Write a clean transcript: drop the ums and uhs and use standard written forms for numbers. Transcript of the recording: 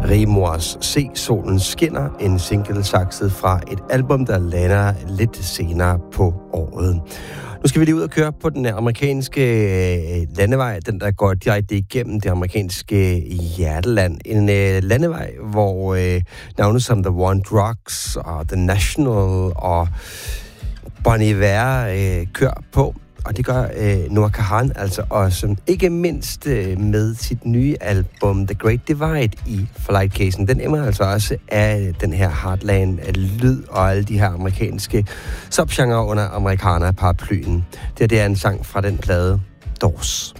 Rimors Se Solen Skinner, en single sakset fra et album, der lander lidt senere på året. Nu skal vi lige ud og køre på den amerikanske landevej, den der går direkte igennem det amerikanske hjerteland. En landevej, hvor navne som The One Drugs og The National og Bon Iver kører på. Og det gør Noah Kahan altså også, ikke mindst med sit nye album The Great Divide i Flightcasen. Den emmer altså også af den her Heartland-lyd og alle de her amerikanske subgenre under amerikaner-paraplyen. Det er en sang fra den plade Doors.